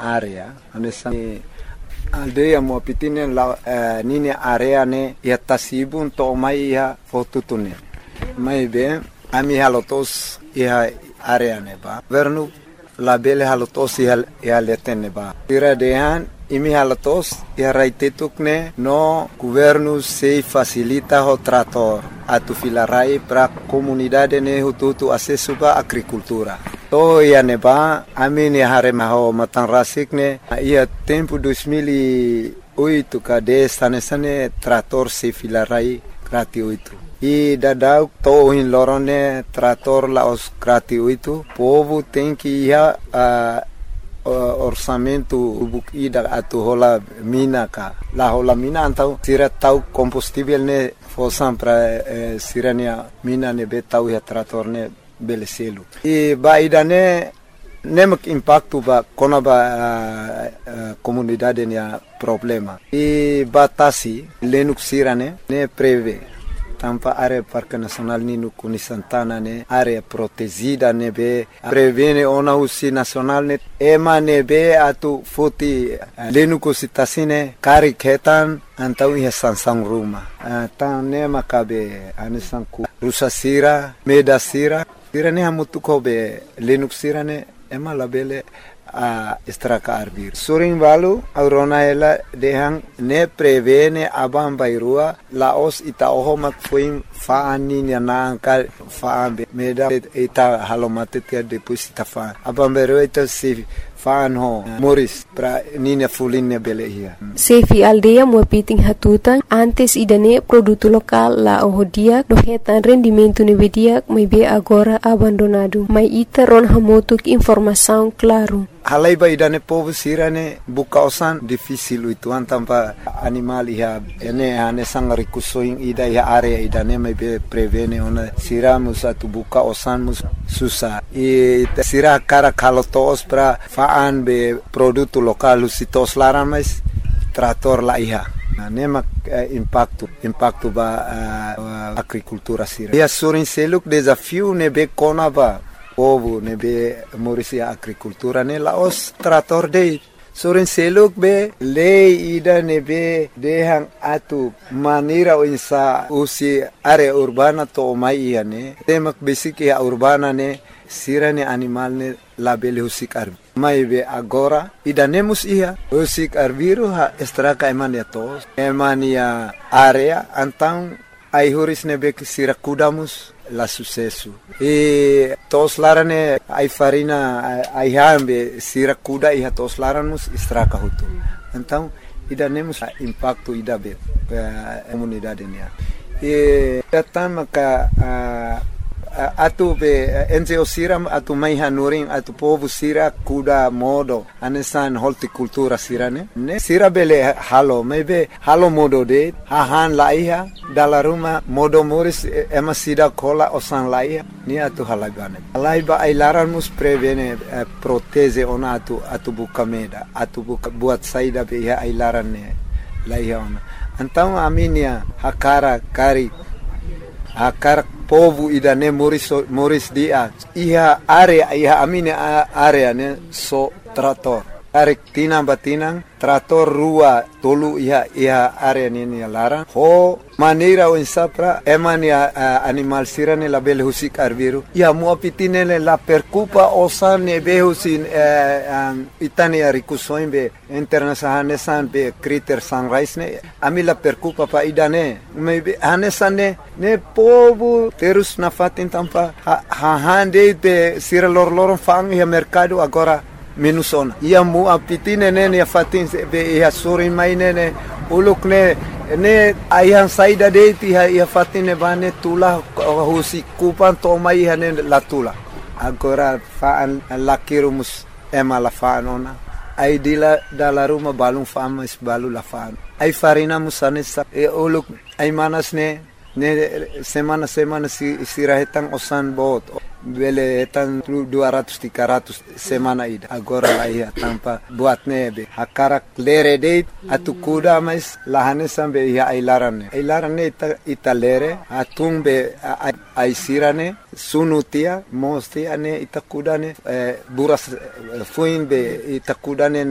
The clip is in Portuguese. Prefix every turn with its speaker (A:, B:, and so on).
A: area, anessa aldeia mo pitine la nini area ne ia tasibun to mai ia fotutune. Mai be ami halotos ia area ne ba. Vernu labele halotos ia letene ba. Tira dehan imi halatos ia raitetukne no governo se facilita o trator atu filarai pra comunidade ne hutu acesso ba agricultura. To ia neba amini hare maho matan rasikne ia tempo 2008 kade sane trator se filarai gratuito. E dadau to in lorone trator la os gratuito. Povo tem que ia orçamento ida atu hola mina ka la hola mina antau sira tau combustível ne fosam pra sirania mina ne betau ia trator ne beleselu e ba idane nemak impacto ba kona ba comunidade ne problema e batasi lenuk sirane ne preve tampa área Parque Nacional Nino Kuni Santana ne área protegida ne be prevene ona usi nacional ne ema ne be atu foti lenuko sitasine kari ketan antau ia sansang ruma tan ne makabe anisanku rusa sira meda sira ne hamutu ko be lenuk sira ne ema labele estraka arbir surin valu aurona ela dehang ne prevene abam bairua laos ita oho mak fuim faani na ka faambe meda ita halomate tia depois ita fa abam bairua ita se fan ho moris pra nina fuline belehia
B: sefi aldeia muapiting hatutan antes idane produto lokal la ohodia dohetan rendimento nevedia mai be agora abandonado mai ita ron hamotuk informação claro
A: halai ba idane povo sirane bukaosan difícil itu antampa animal ia ene ane sang rikusoing ida ia area idane mai be prevene ona siramus atu bukaosan mus susah e sira cara kalotos pra faan be produto lokal sitos laran mais trator la ia nemak impacto ba agricultura sira ia surin seluk desafio ne be kona ba povo ne be morisia agricultura ne laos trator de sorin seluk be lei ida ne be dehang atu manira insa usi area urbana to mai ia ne temak basic ia urbana ne sirane animal ne labele husik arbi mai be agora ida nemus ia husik arbiru ha estraka emania tos emania area antang ai huris ne be sira kudamus la sucesso e tos larane ai farina ai hambe sira kuda e tos laramus estraka hutu então ida nemus impacto ida be comunidade ne e datama ka atu be NGO siram atu mai hanuring atu povo sira kuda modo anesan horticultura sirane ne sira bele halo maybe halo modo de hahan laiha dala ruma modo moris ema sida kola osan laiha ni atu halagane laiba ailaran mus prevene proteze ona atu bukameda atu buat saida be ya ailaran ne laiha ona então aminia hakara kari akar povo idane moris dia iha area iha amine area ne so trator arek tinang batinang trator rua tolu iha area ni lara ho maneira o insapra emania animal sirane la bel husik arbiru ia muapitine la percupa osane behusin itania rikusoimbe internasahane san be kriter sunrise ne amila percupa pa idane maybe hanesane ne povo terus na fatin tampa hande be sira lor fang ia mercado agora minusona ia muapitine ne ia fatin be ia sorin mainene uluk ne ayang saida de ti ia fatine bane tula husi kupan to mai hane la tula agora faan lakirumus ema la faanona ai dila dala ruma balung famas balu la faan ai farina musane sa uluk ai manas ne semana sirahetan osan bot bele etan 200-300 semana ida agora la ia tampa buat nebe hakarak lere de atu kuda mais lahane sambe ia ailaran ne ita lere atumbe ai sirane sunutia mosti ane ita kuda ne buras fuin be ita kuda ne